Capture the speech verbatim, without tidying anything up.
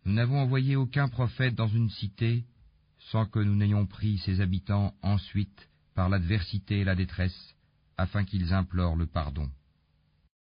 Nous n'avons envoyé aucun prophète dans une cité sans que nous n'ayons pris ses habitants ensuite par l'adversité et la détresse, afin qu'ils implorent le pardon.